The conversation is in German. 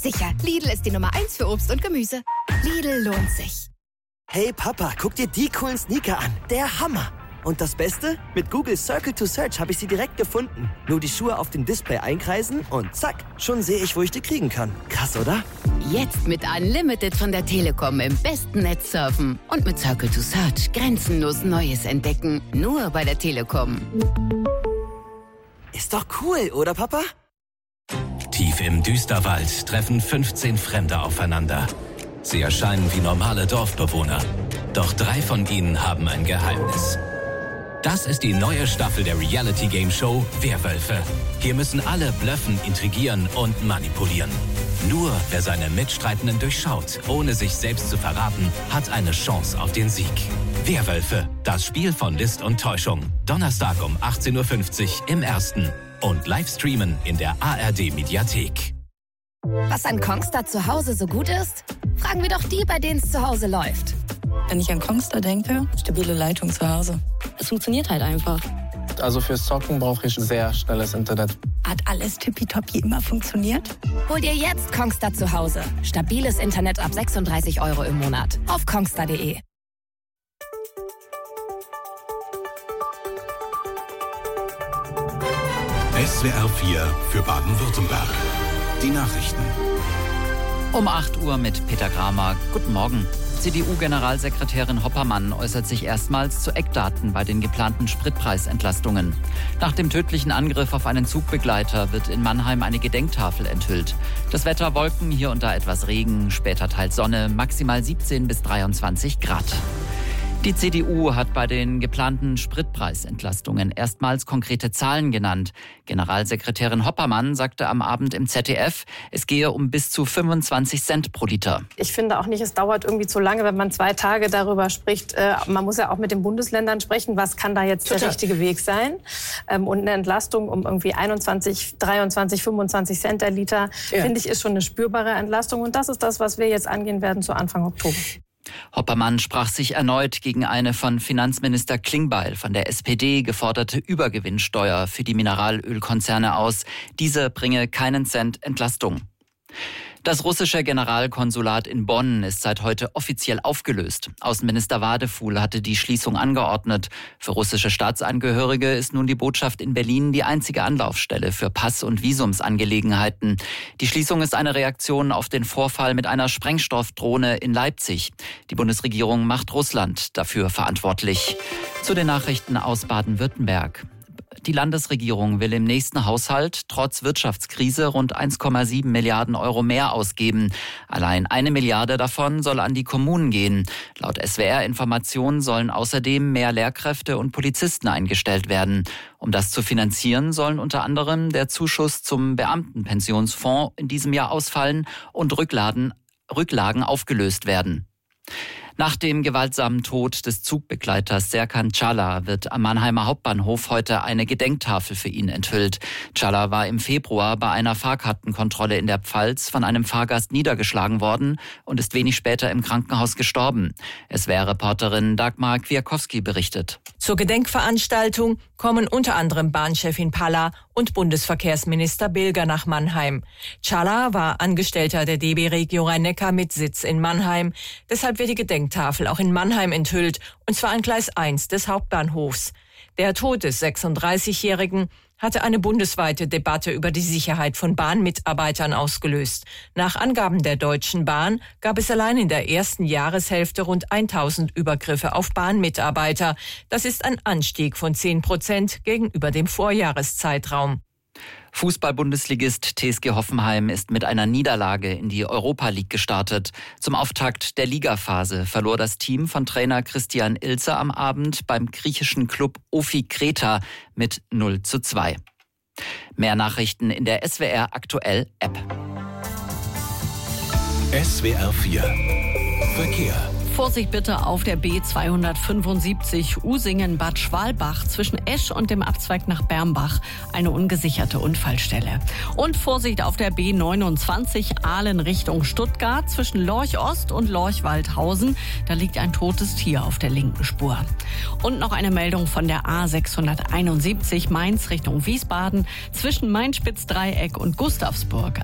Sicher, Lidl ist die Nummer 1 für Obst und Gemüse. Lidl lohnt sich. Hey Papa, guck dir die coolen Sneaker an. Der Hammer. Und das Beste? Mit Google Circle to Search habe ich sie direkt gefunden. Nur die Schuhe auf dem Display einkreisen und zack, schon sehe ich, wo ich die kriegen kann. Krass, oder? Jetzt mit Unlimited von der Telekom im besten Netz surfen. Und mit Circle to Search grenzenlos Neues entdecken. Nur bei der Telekom. Ist doch cool, oder Papa? Tief im Düsterwald treffen 15 Fremde aufeinander. Sie erscheinen wie normale Dorfbewohner. Doch 3 von ihnen haben ein Geheimnis. Das ist die neue Staffel der Reality-Game-Show Werwölfe. Hier müssen alle bluffen, intrigieren und manipulieren. Nur wer seine Mitstreitenden durchschaut, ohne sich selbst zu verraten, hat eine Chance auf den Sieg. Werwölfe, das Spiel von List und Täuschung. Donnerstag um 18.50 Uhr im Ersten. Und Livestreamen in der ARD-Mediathek. Was an Kongstar zu Hause so gut ist? Fragen wir doch die, bei denen es zu Hause läuft. Wenn ich an Kongstar denke, stabile Leitung zu Hause. Es funktioniert halt einfach. Also fürs Zocken brauche ich sehr schnelles Internet. Hat alles tippitoppi immer funktioniert? Hol dir jetzt Kongstar zu Hause. Stabiles Internet ab 36 € im Monat. Auf kongstar.de. SWR 4 für Baden-Württemberg. Die Nachrichten. Um 8 Uhr mit Peter Kramer. Guten Morgen. CDU-Generalsekretärin Hoppermann äußert sich erstmals zu Eckdaten bei den geplanten Spritpreisentlastungen. Nach dem tödlichen Angriff auf einen Zugbegleiter wird in Mannheim eine Gedenktafel enthüllt. Das Wetter: Wolken, hier und da etwas Regen, später teils Sonne, maximal 17 bis 23 Grad. Die CDU hat bei den geplanten Spritpreisentlastungen erstmals konkrete Zahlen genannt. Generalsekretärin Hoppermann sagte am Abend im ZDF, es gehe um bis zu 25 Cent pro Liter. Ich finde auch nicht, es dauert irgendwie zu lange, wenn man 2 Tage darüber spricht. Man muss ja auch mit den Bundesländern sprechen, was kann da jetzt der richtige Weg sein. Und eine Entlastung um irgendwie 21, 23, 25 Cent der Liter, finde ich, ist schon eine spürbare Entlastung. Und das ist das, was wir jetzt angehen werden zu Anfang Oktober. Hoppermann sprach sich erneut gegen eine von Finanzminister Klingbeil von der SPD geforderte Übergewinnsteuer für die Mineralölkonzerne aus. Diese bringe keinen Cent Entlastung. Das russische Generalkonsulat in Bonn ist seit heute offiziell aufgelöst. Außenminister Wadefuhl hatte die Schließung angeordnet. Für russische Staatsangehörige ist nun die Botschaft in Berlin die einzige Anlaufstelle für Pass- und Visumsangelegenheiten. Die Schließung ist eine Reaktion auf den Vorfall mit einer Sprengstoffdrohne in Leipzig. Die Bundesregierung macht Russland dafür verantwortlich. Zu den Nachrichten aus Baden-Württemberg. Die Landesregierung will im nächsten Haushalt trotz Wirtschaftskrise rund 1,7 Milliarden € mehr ausgeben. Allein 1 Milliarde davon soll an die Kommunen gehen. Laut SWR-Informationen sollen außerdem mehr Lehrkräfte und Polizisten eingestellt werden. Um das zu finanzieren, sollen unter anderem der Zuschuss zum Beamtenpensionsfonds in diesem Jahr ausfallen und Rücklagen aufgelöst werden. Nach dem gewaltsamen Tod des Zugbegleiters Serkan Çağlar wird am Mannheimer Hauptbahnhof heute eine Gedenktafel für ihn enthüllt. Çağlar war im Februar bei einer Fahrkartenkontrolle in der Pfalz von einem Fahrgast niedergeschlagen worden und ist wenig später im Krankenhaus gestorben. SWR-Reporterin Dagmar Kwiatkowski berichtet. Zur Gedenkveranstaltung kommen unter anderem Bahnchefin Palla und Bundesverkehrsminister Bilger nach Mannheim. Çağlar war Angestellter der DB Regio Rhein-Neckar mit Sitz in Mannheim. Deshalb wird die Gedenktafel auch in Mannheim enthüllt, und zwar an Gleis 1 des Hauptbahnhofs. Der Tod des 36-Jährigen hatte eine bundesweite Debatte über die Sicherheit von Bahnmitarbeitern ausgelöst. Nach Angaben der Deutschen Bahn gab es allein in der ersten Jahreshälfte rund 1000 Übergriffe auf Bahnmitarbeiter. Das ist ein Anstieg von 10% gegenüber dem Vorjahreszeitraum. Fußball-Bundesligist TSG Hoffenheim ist mit einer Niederlage in die Europa League gestartet. Zum Auftakt der Ligaphase verlor das Team von Trainer Christian Ilzer am Abend beim griechischen Klub Ofi Kreta mit 0:2. Mehr Nachrichten in der SWR Aktuell App. SWR 4 Verkehr. Vorsicht bitte auf der B275 Usingen-Bad Schwalbach zwischen Esch und dem Abzweig nach Bermbach. Eine ungesicherte Unfallstelle. Und Vorsicht auf der B29 Aalen Richtung Stuttgart zwischen Lorch Ost und Lorch Waldhausen. Da liegt ein totes Tier auf der linken Spur. Und noch eine Meldung von der A671 Mainz Richtung Wiesbaden zwischen Main-Spitz-Dreieck und Gustavsburg